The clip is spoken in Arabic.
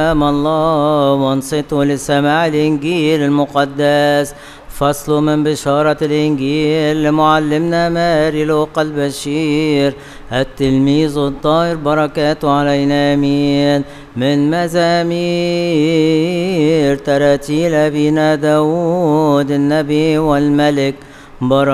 أمام الله وانصتوا لسماع الإنجيل المقدس. فصل من بشارة الإنجيل لمعلمنا ماري لوقا البشير التلميذ الطاهر، بركاته علينا آمين. من مزامير تراتيل أبينا داود النبي والملك.